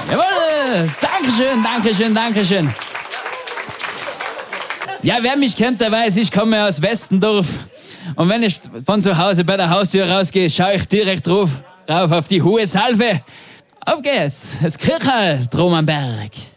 Jawohl, Dankeschön, Dankeschön, Dankeschön. Ja, wer mich kennt, der weiß, ich komme aus Westendorf. Und wenn ich von zu Hause bei der Haustür rausgehe, schaue ich direkt rauf auf die hohe Salve. Auf geht's, das Kirchal drum am Berg.